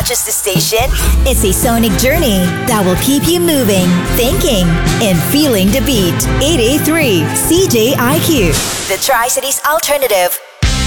just a station. It's a sonic journey that will keep you moving, thinking, and feeling the beat. 883 CJIQ. The Tri-Cities Alternative.